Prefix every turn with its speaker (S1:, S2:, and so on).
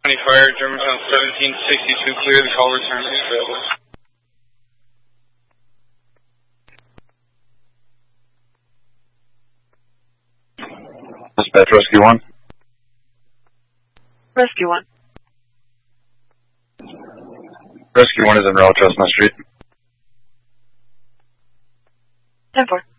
S1: Fire, Germantown 1762, clear, the call return is available.
S2: Dispatch, Rescue 1.
S3: Rescue 1.
S2: Rescue 1 is en route, Chestnut Street.
S3: 10-4.